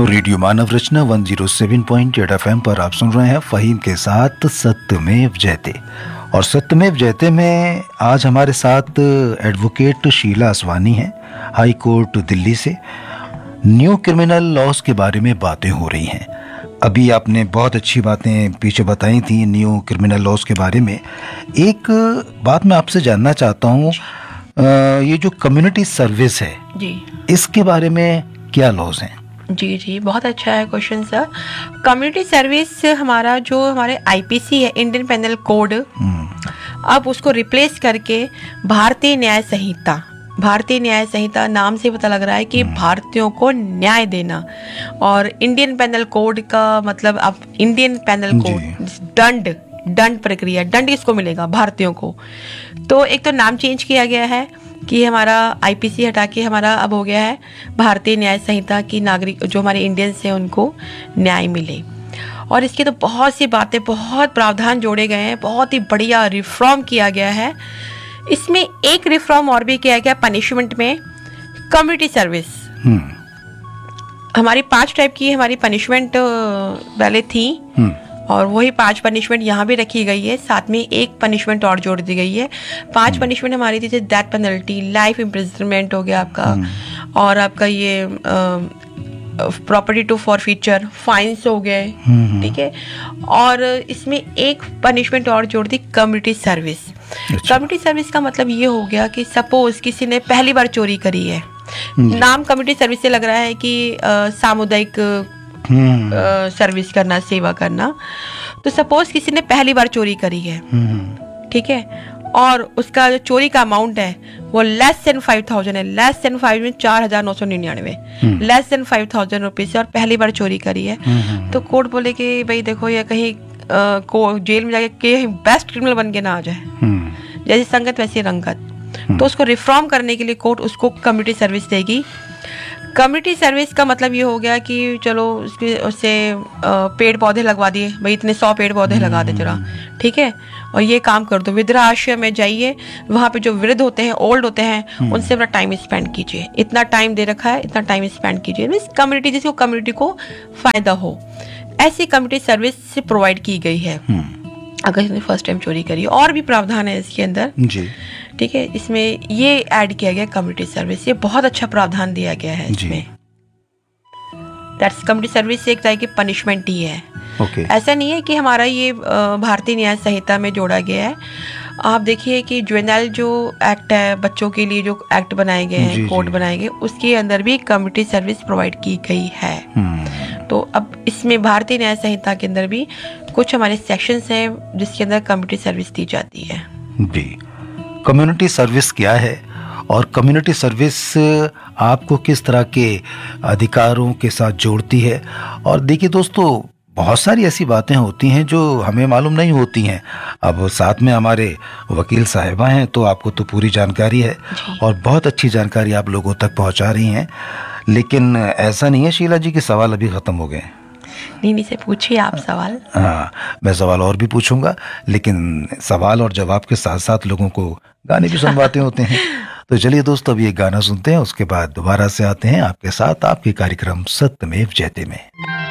Radio मानव रचना 107.8 FM पर आप सुन रहे हैं फ़हीम के साथ सत्यमेव जयते। और सत्यमेव जयते में आज हमारे साथ एडवोकेट शीला असवानी हैं, हाई कोर्ट दिल्ली से। न्यू क्रिमिनल लॉज के बारे में बातें हो रही हैं। अभी आपने बहुत अच्छी बातें पीछे बताई थी न्यू क्रिमिनल लॉज के बारे में। एक बात मैं आपसे जानना चाहता हूँ, ये जो कम्युनिटी सर्विस है जी, इसके बारे में क्या लॉज हैं? जी, बहुत अच्छा है क्वेश्चन सर। कम्युनिटी सर्विस हमारे आईपीसी है, इंडियन पेनल कोड, अब उसको रिप्लेस करके भारतीय न्याय संहिता नाम से पता लग रहा है कि भारतीयों को न्याय देना। और इंडियन पेनल कोड का मतलब अब इंडियन पेनल कोड दंड प्रक्रिया, दंड किसको मिलेगा? भारतीयों को। तो एक तो नाम चेंज किया गया है कि हमारा आईपीसी हटा के हमारा अब हो गया है भारतीय न्याय संहिता की नागरिक जो हमारे इंडियंस हैं उनको न्याय मिले। और इसके तो बहुत सी बातें, बहुत प्रावधान जोड़े गए हैं, बहुत ही बढ़िया रिफॉर्म किया गया है। इसमें एक रिफॉर्म और भी किया गया पनिशमेंट में, कम्युनिटी सर्विस। हमारी 5 टाइप की हमारी पनिशमेंट पहले थी और वही 5 पनिशमेंट यहाँ भी रखी गई है। साथ में एक पनिशमेंट और जोड़ दी गई है। 5 पनिशमेंट हमारी थी, जैसे डेथ पेनल्टी, लाइफ इम्प्रिजनमेंट हो गया आपका, और आपका ये प्रॉपर्टी टू फॉरफीचर, फाइन्स हो गए, ठीक है। और इसमें एक पनिशमेंट और जोड़ दी, कम्युनिटी सर्विस। कम्युनिटी सर्विस का मतलब ये हो गया कि सपोज किसी ने पहली बार चोरी करी है, नाम कम्युनिटी सर्विस से लग रहा है कि सामुदायिक सर्विस करना, सेवा करना। तो सपोज किसी ने पहली बार चोरी करी है, ठीक है, और उसका जो चोरी का अमाउंट है वो लेस देन 5,000 है, लेस देन 5 में 4,999, लेस देन 5,000 रुपीज, और पहली बार चोरी करी है। तो कोर्ट बोले कि भाई देखो ये कहीं जेल में जाके बेस्ट क्रिमिनल बन के ना आ जाए, जैसी संगत वैसी रंगत। तो उसको रिफॉर्म करने के लिए कोर्ट उसको कम्युनिटी सर्विस देगी। कम्युनिटी सर्विस का मतलब ये हो गया कि चलो उससे पेड़ पौधे लगवा दिए, भाई इतने 100 पेड़ पौधे लगा दे जरा, ठीक है, और ये काम कर दो। वृद्धाश्रम में जाइए, वहाँ पे जो वृद्ध होते हैं, ओल्ड होते हैं, उनसे अपना टाइम स्पेंड कीजिए, इतना टाइम दे रखा है, इतना टाइम स्पेंड कीजिए। मीन्स कम्युनिटी, जिसको कम्युनिटी को फायदा हो, ऐसी कम्युनिटी सर्विस प्रोवाइड की गई है अगर इसने फर्स्ट टाइम चोरी करी। और भी प्रावधान है इसके अंदर जी, ठीक है। इसमें ये ऐड किया गया कम्युनिटी सर्विस, ये बहुत अच्छा प्रावधान दिया गया है इसमें। दैट्स कम्युनिटी सर्विस एक तरह की पनिशमेंट ही है। ऐसा नहीं है कि हमारा ये भारतीय न्याय संहिता में जोड़ा गया है। आप देखिए कि जुवेनाइल जो एक्ट है, बच्चों के लिए जो एक्ट बनाए गए हैं, कोड बनाए गए, उसके अंदर भी कम्युनिटी सर्विस प्रोवाइड की गई है। तो अब इसमें भारतीय न्याय संहिता के अंदर भी कुछ हमारे सेक्शंस हैं जिसके अंदर कम्युनिटी सर्विस दी जाती है जी। कम्युनिटी सर्विस क्या है और कम्युनिटी सर्विस आपको किस तरह के अधिकारों के साथ जोड़ती है? और देखिए दोस्तों, बहुत सारी ऐसी बातें होती हैं जो हमें मालूम नहीं होती हैं। अब साथ में हमारे वकील साहिबा हैं, तो आपको तो पूरी जानकारी है और बहुत अच्छी जानकारी आप लोगों तक पहुंचा रही हैं। लेकिन ऐसा नहीं है शीला जी कि सवाल अभी ख़त्म हो गए। नहीं से पूछिए आप सवाल। हाँ, मैं सवाल और भी पूछूंगा, लेकिन सवाल और जवाब के साथ साथ लोगों को गाने भी सुनवाते होते हैं। तो चलिए दोस्तों, अभी एक गाना सुनते हैं, उसके बाद दोबारा से आते हैं आपके साथ आपके कार्यक्रम सत्यमेव जयते में।